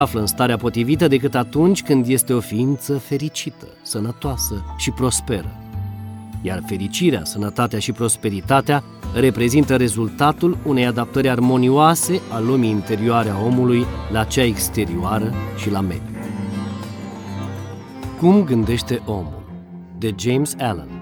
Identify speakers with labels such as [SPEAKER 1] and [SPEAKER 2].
[SPEAKER 1] află în starea potrivită decât atunci când este o ființă fericită, sănătoasă și prosperă. Iar fericirea, sănătatea și prosperitatea reprezintă rezultatul unei adaptări armonioase a lumii interioare a omului la cea exterioară și la mediu. Cum gândește omul? De James Allen.